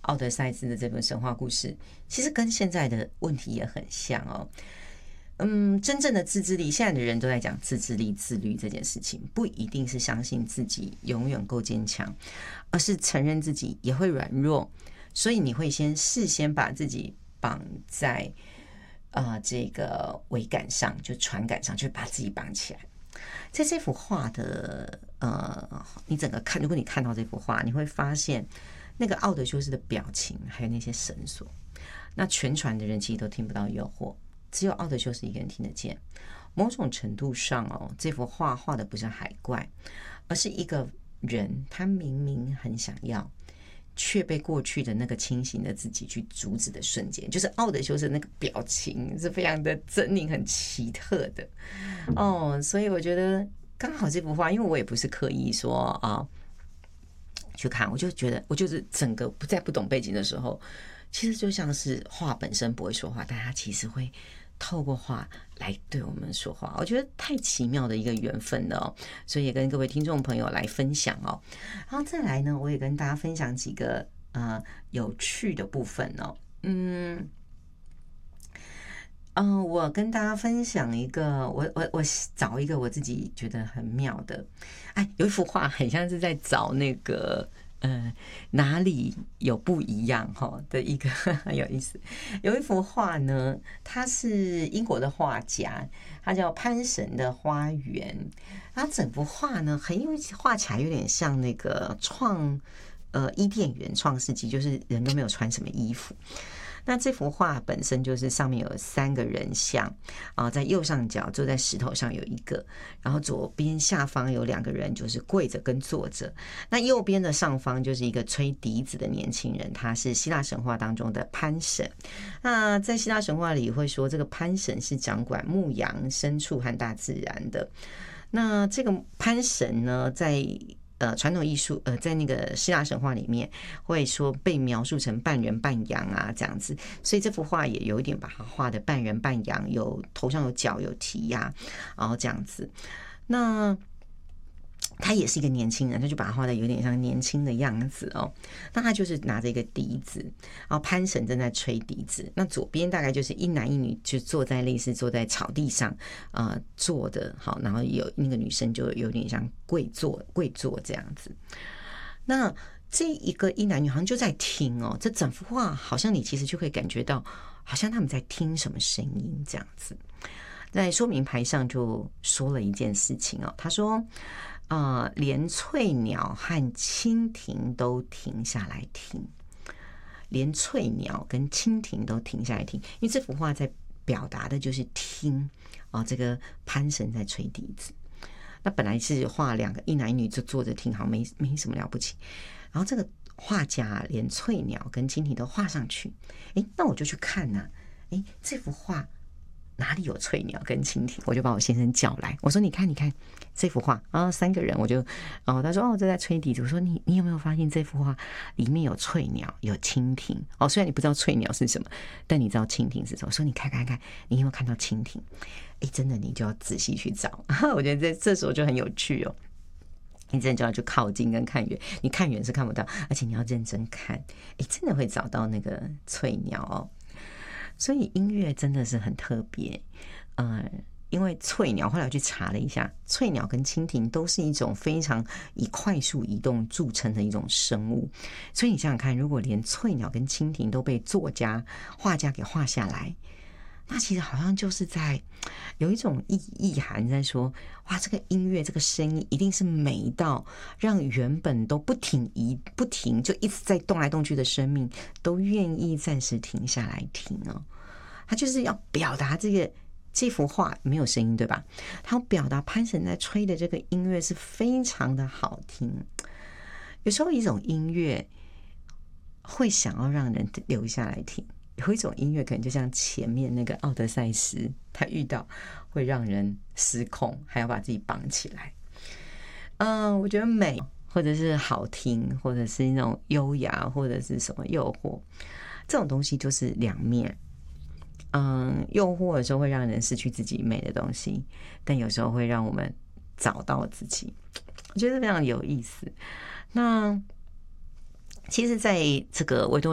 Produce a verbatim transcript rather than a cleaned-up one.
奥德赛斯的这本神话故事，其实跟现在的问题也很像哦。嗯，真正的自制力，现在的人都在讲自制力、自律这件事情，不一定是相信自己永远够坚强，而是承认自己也会软弱，所以你会先事先把自己绑在啊、呃、这个桅杆上，就船杆上，就把自己绑起来。在这幅画的呃，你整个看，如果你看到这幅画，你会发现那个奥德修斯的表情，还有那些绳索，那全船的人其实都听不到诱惑。只有奥德修斯一个人听得见。某种程度上哦，这幅画画的不是海怪，而是一个人，他明明很想要，却被过去的那个清醒的自己去阻止的瞬间，就是奥德修斯那个表情是非常的狰狞、很奇特的哦。所以我觉得刚好这幅画，因为我也不是刻意说啊去看，我就觉得我就是整个不在不懂背景的时候，其实就像是画本身不会说话，但它其实会透过画来对我们说话，我觉得太奇妙的一个缘分了哦，所以也跟各位听众朋友来分享哦。然后再来呢，我也跟大家分享几个呃有趣的部分哦。嗯嗯、呃，我跟大家分享一个，我我我找一个我自己觉得很妙的，哎，有一幅画很像是在找那个。呃，哪里有不一样哈的一个很有意思。有一幅画呢，它是英国的画家，他叫潘神的花园。他整幅画呢，很有画起来有点像那个创呃伊甸园创世纪，就是人都没有穿什么衣服。那这幅画本身就是上面有三个人像啊，在右上角坐在石头上有一个，然后左边下方有两个人，就是跪着跟坐着。那右边的上方就是一个吹笛子的年轻人，他是希腊神话当中的潘神。那在希腊神话里会说，这个潘神是掌管牧羊、牲畜和大自然的。那这个潘神呢，在呃，传统艺术，呃，在那个希腊神话里面，会说被描述成半人半羊啊，这样子，所以这幅画也有一点把它画的半人半羊，有头上有角有蹄呀、啊，然后这样子。那他也是一个年轻人，他就把他画的有点像年轻的样子哦。那他就是拿着一个笛子，然后潘神正在吹笛子。那左边大概就是一男一女，就坐在类似坐在草地上啊、呃、坐的，好，然后有那个女生就有点像跪坐跪坐这样子。那这一个一男女好像就在听哦，这整幅画好像你其实就可以感觉到，好像他们在听什么声音这样子。在说明牌上就说了一件事情哦，他说。呃，连翠鸟和蜻蜓都停下来听，连翠鸟跟蜻蜓都停下来听，因为这幅画在表达的就是听啊、哦，这个潘神在吹笛子。那本来是画两个一男一女就坐着听，好像没没什么了不起。然后这个画家连翠鸟跟蜻蜓都画上去，哎，那我就去看呢、啊，哎，这幅画。哪里有翠鸟跟蜻蜓？我就把我先生叫来，我说：“你看，你看这幅画啊，三个人。”我就，哦，他说：“哦，这在吹笛子。”我说：“你你有没有发现这幅画里面有翠鸟，有蜻蜓？哦，虽然你不知道翠鸟是什么，但你知道蜻蜓是什么。”我说：“你看看看，你有没有看到蜻蜓？”哎，真的，你就要仔细去找。我觉得这这时候就很有趣哦。你真的就要去靠近跟看远，你看远是看不到，而且你要认真看，哎，真的会找到那个翠鸟哦。所以音乐真的是很特别，呃，因为翠鸟后来我去查了一下，翠鸟跟蜻蜓都是一种非常以快速移动著称的一种生物，所以你想想看，如果连翠鸟跟蜻蜓都被作家、画家给画下来，那其实好像就是在有一种意意涵在说，哇，这个音乐这个声音一定是美到让原本都不停移不停就一直在动来动去的生命都愿意暂时停下来听哦。他就是要表达这个这幅画没有声音对吧？他要表达潘神在吹的这个音乐是非常的好听。有时候一种音乐会想要让人留下来听。有一种音乐可能就像前面那个奥德赛斯，他遇到会让人失控，还要把自己绑起来。嗯，我觉得美，或者是好听，或者是那种优雅，或者是什么诱惑，这种东西就是两面。嗯，诱惑的时候会让人失去自己美的东西，但有时候会让我们找到自己，我觉得非常有意思。那其实在这个维多